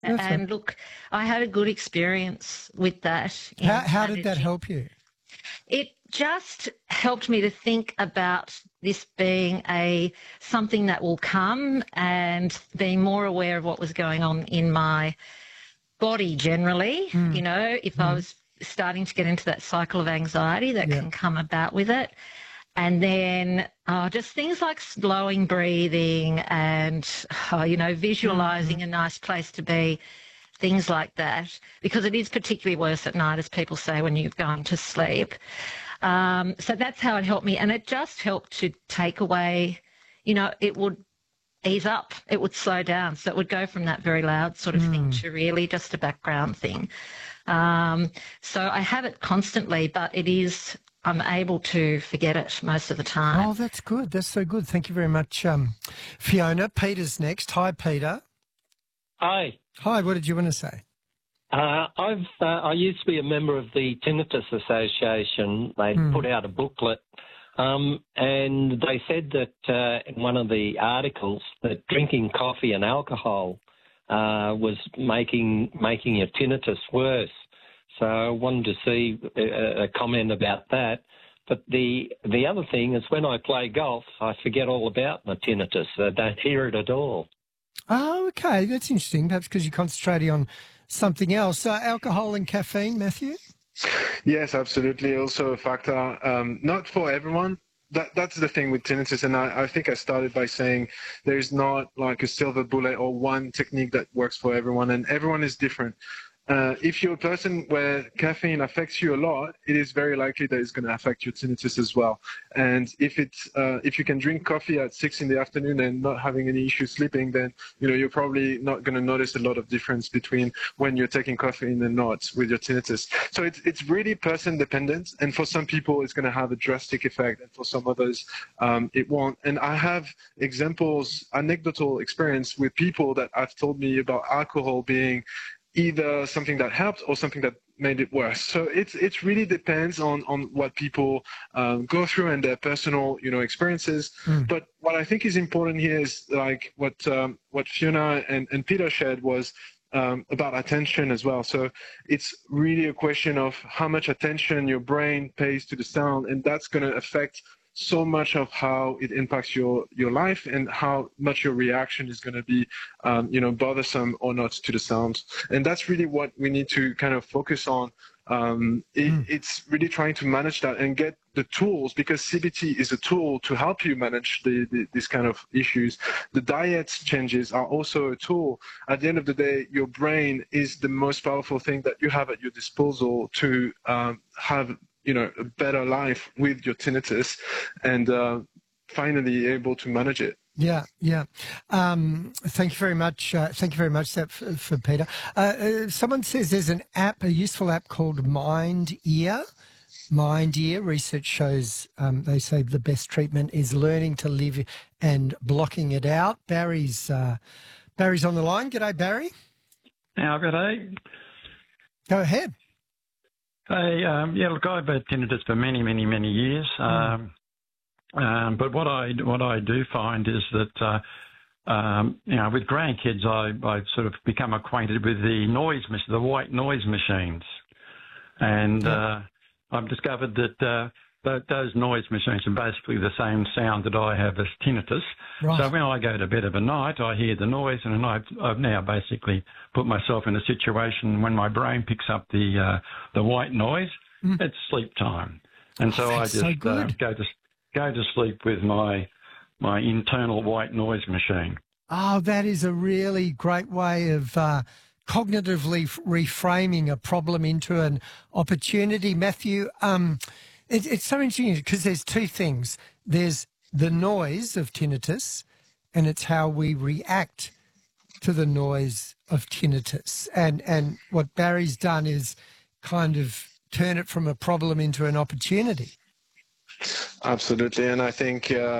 That's And look, I had a good experience with that. How did that help you? It just helped me to think about this being something that will come, and being more aware of what was going on in my body generally. You know, if I was starting to get into that cycle of anxiety that can come about with it. And then just things like slowing breathing and, visualising a nice place to be, things like that, because it is particularly worse at night, as people say, when you've gone to sleep. So that's how it helped me. And it just helped to take away, it would ease up, it would slow down. So it would go from that very loud sort of thing to really just a background thing. So I have it constantly, but I'm able to forget it most of the time. Oh, that's good. That's so good. Thank you very much, Fiona. Peter's next. Hi, Peter. Hi. Hi, what did you want to say? I used to be a member of the Tinnitus Association. They put out a booklet, and they said that in one of the articles that drinking coffee and alcohol was making your tinnitus worse. So I wanted to see a comment about that. But the other thing is, when I play golf, I forget all about my tinnitus. I don't hear it at all. Oh, okay. That's interesting. Perhaps because you're concentrating on something else. Alcohol and caffeine, Matthew? Yes, absolutely. Also a factor. Not for everyone. That's the thing with tinnitus. And I think I started by saying there's not like a silver bullet or one technique that works for everyone, and everyone is different. If you're a person where caffeine affects you a lot, it is very likely that it's going to affect your tinnitus as well. And if you can drink coffee at 6 p.m. and not having any issue sleeping, then you're probably not going to notice a lot of difference between when you're taking caffeine and not with your tinnitus. So it's really person dependent, and for some people it's going to have a drastic effect, and for some others it won't. And I have anecdotal experience with people that have told me about alcohol being either something that helped or something that made it worse. So it really depends on what people go through and their personal experiences. But what I think is important here is like what Fiona and Peter shared was about attention as well. So it's really a question of how much attention your brain pays to the sound, and that's going to affect so much of how it impacts your life and how much your reaction is going to be, bothersome or not to the sound. And that's really what we need to kind of focus on. It's really trying to manage that and get the tools, because CBT is a tool to help you manage these kind of issues. The diet changes are also a tool. At the end of the day, your brain is the most powerful thing that you have at your disposal to have a better life with your tinnitus and finally able to manage it. Yeah. Thank you very much. Thank you very much for Peter. Someone says there's a useful app called Mind Ear. Mind Ear. Research shows they say the best treatment is learning to live and blocking it out. Barry's on the line. G'day, Barry. G'day. Go ahead. Hey, look, I've had tinnitus for many, many, many years. But what I do find is that, with grandkids, I've sort of become acquainted with the white noise machines. And I've discovered that those noise machines are basically the same sound that I have as tinnitus. Right. So when I go to bed of a night, I hear the noise, and I've now basically put myself in a situation when my brain picks up the white noise, it's sleep time. And so I just go to sleep with my internal white noise machine. Oh, that is a really great way of cognitively reframing a problem into an opportunity. Matthew, it's so interesting because there's two things. There's the noise of tinnitus, and it's how we react to the noise of tinnitus. And what Barry's done is kind of turn it from a problem into an opportunity. Absolutely. And I think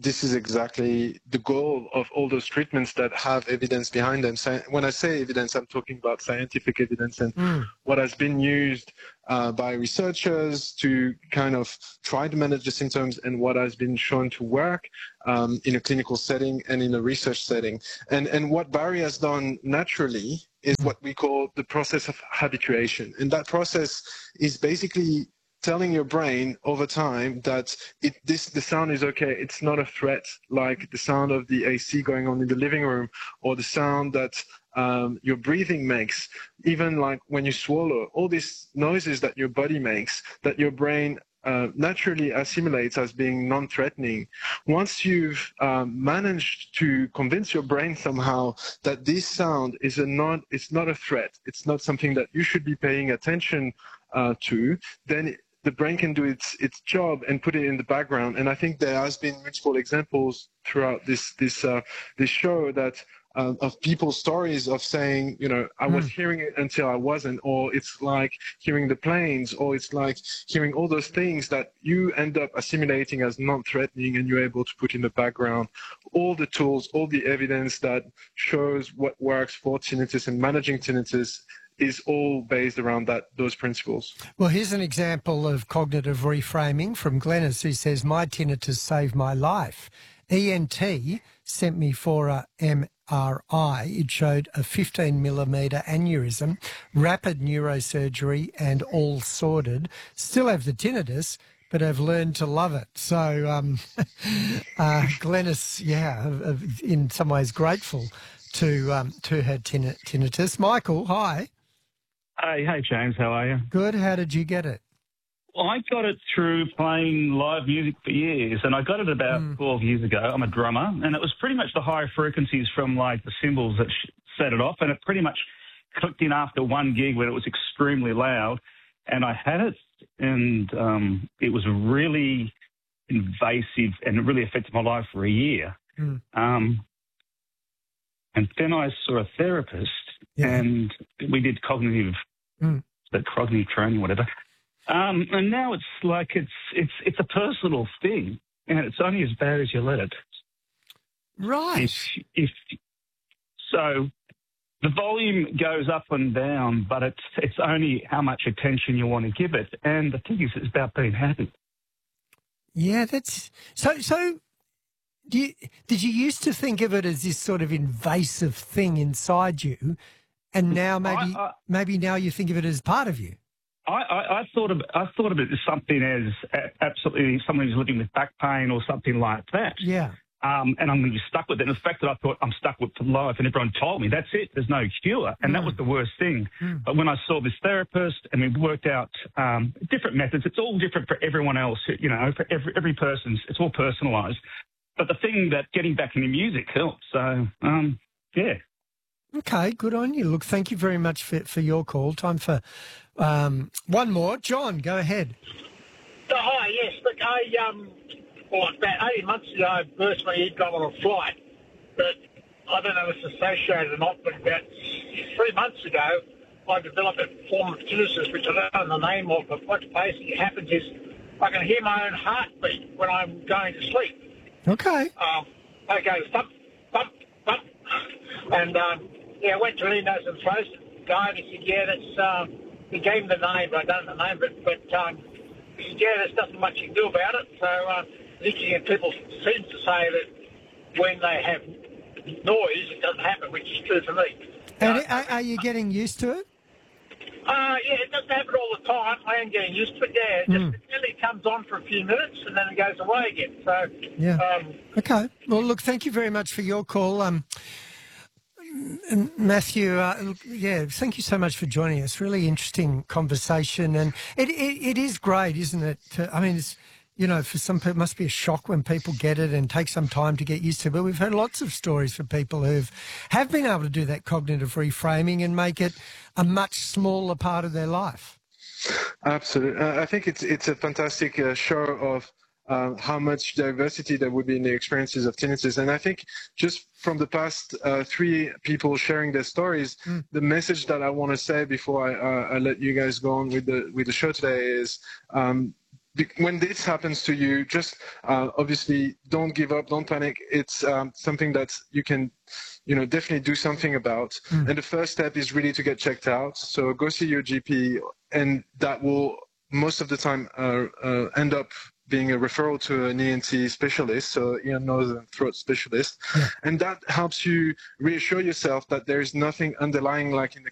this is exactly the goal of all those treatments that have evidence behind them. So when I say evidence, I'm talking about scientific evidence and what has been used by researchers to kind of try to manage the symptoms and what has been shown to work in a clinical setting and in a research setting. And what Barry has done naturally is what we call the process of habituation. And that process is basically telling your brain over time that the sound is okay. It's not a threat, like the sound of the AC going on in the living room or the sound that your breathing makes, even like when you swallow, all these noises that your body makes, that your brain naturally assimilates as being non-threatening. Once you've managed to convince your brain somehow that this sound is it's not a threat, it's not something that you should be paying attention to, then the brain can do its job and put it in the background. And I think there has been multiple examples throughout this show that of people's stories of saying, you know, I was hearing it until I wasn't, or it's like hearing the planes, or it's like hearing all those things that you end up assimilating as non-threatening, and you're able to put in the background all the tools, all the evidence that shows what works for tinnitus and managing tinnitus is all based around those principles. Well, here's an example of cognitive reframing from Glennis, who says, my tinnitus saved my life. ENT sent me for a MRI. It showed a 15-millimetre aneurysm, rapid neurosurgery, and all sorted. Still have the tinnitus, but I've learned to love it. So Glennis, in some ways grateful to her tinnitus. Michael, hi. Hey, James, how are you? Good. How did you get it? Well, I got it through playing live music for years, and I got it about 12 years ago. I'm a drummer, and it was pretty much the high frequencies from, like, the cymbals that set it off, and it pretty much clicked in after one gig when it was extremely loud, and I had it, and it was really invasive, and it really affected my life for a year. And then I saw a therapist, and we did cognitive training, whatever. And now it's like it's a personal thing, and it's only as bad as you let it. Right. So the volume goes up and down, but it's only how much attention you want to give it. And the thing is, it's about being happy. Yeah, that's so. Did you used to think of it as this sort of invasive thing inside you, and now maybe now you think of it as part of you? I thought of it as something as absolutely someone who's living with back pain or something like that. Yeah. And I'm going to be stuck with it. And the fact that I thought I'm stuck with for life, and everyone told me that's it, there's no cure, and that was the worst thing. But when I saw this therapist and we worked out different methods, it's all different for everyone else. You know, for every person, it's all personalised. But the thing that getting back into music helps. So, yeah. Okay, good on you. Look, thank you very much for your call. Time for one more. John, go ahead. Hi, yes. Look, about 18 months ago, I burst my eardrum on a flight. But I don't know if it's associated or not, but about 3 months ago, I developed a form of tinnitus, which I don't know the name of, but what basically happens is I can hear my own heartbeat when I'm going to sleep. Okay. I go thump, thump, thump. And, I went to an ear, nose and throat guy, and he said, that's, he gave me the name, but I don't know the name, but he said, there's nothing much you can do about it. So, literally, people seem to say that when they have noise, it doesn't happen, which is true for me. And are you getting used to it? It doesn't happen all the time. I am getting used to it, It really comes on for a few minutes and then it goes away again. So, okay. Well, look, thank you very much for your call. Matthew, thank you so much for joining us. Really interesting conversation. And it is great, isn't it? It's, for some people, it must be a shock when people get it and take some time to get used to it. But we've heard lots of stories from people who have been able to do that cognitive reframing and make it a much smaller part of their life. Absolutely. I think it's a fantastic show of how much diversity there would be in the experiences of tinnitus. And I think just from the past 3 people sharing their stories, the message that I want to say before I let you guys go on with the show today is when this happens to you, just obviously don't give up, don't panic. It's something that you can, definitely do something about. And the first step is really to get checked out. So go see your GP, and that will most of the time end up being a referral to an ENT specialist, so ear, nose, and throat specialist. Yeah. And that helps you reassure yourself that there is nothing underlying, like in the